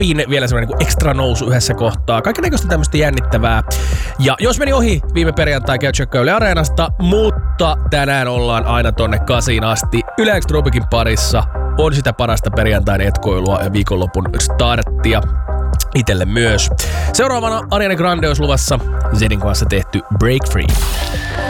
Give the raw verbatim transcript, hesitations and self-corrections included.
Lappiin vielä semmoinen niin ekstra nousu yhdessä kohtaa. Kaikennäköistä tämmöistä jännittävää. Ja jos meni ohi viime perjantai, käy tsekkaa Yle Areenasta, mutta tänään ollaan aina tonne kasiin asti Yle X Tropikin parissa. On sitä parasta perjantain etkoilua ja viikonlopun starttia itelle myös. Seuraavana Ariana Grande olisi luvassa Zedin kanssa tehty Break Free.